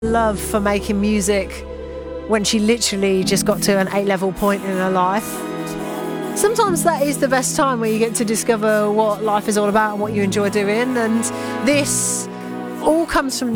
love for making music when she literally just got to an A-level point in her life. Sometimes that is the best time where you get to discover what life is all about and what you enjoy doing, and this all comes from